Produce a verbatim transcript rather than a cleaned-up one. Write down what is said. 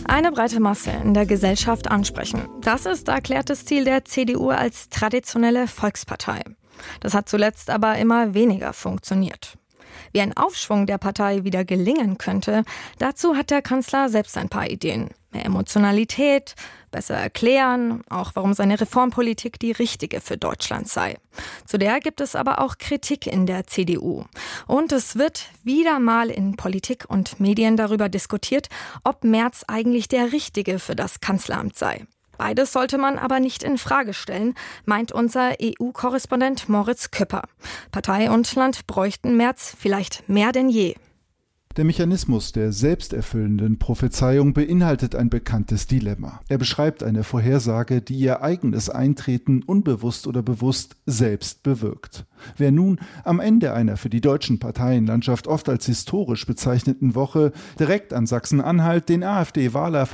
Eine breite Masse in der Gesellschaft ansprechen. Das ist erklärtes Ziel der C D U als traditionelle Volkspartei. Das hat zuletzt aber immer weniger funktioniert. Wie ein Aufschwung der Partei wieder gelingen könnte, dazu hat der Kanzler selbst ein paar Ideen. Mehr Emotionalität, besser erklären, auch warum seine Reformpolitik die richtige für Deutschland sei. Zu der gibt es aber auch Kritik in der C D U. Und es wird wieder mal in Politik und Medien darüber diskutiert, ob Merz eigentlich der Richtige für das Kanzleramt sei. Beides sollte man aber nicht in Frage stellen, meint unser E U-Korrespondent Moritz Küpper. Partei und Land bräuchten Merz vielleicht mehr denn je. Der Mechanismus der selbsterfüllenden Prophezeiung beinhaltet ein bekanntes Dilemma. Er beschreibt eine Vorhersage, die ihr eigenes Eintreten unbewusst oder bewusst selbst bewirkt. Wer nun am Ende einer für die deutschen Parteienlandschaft oft als historisch bezeichneten Woche direkt an Sachsen-Anhalt den AfD-Wahlerfolg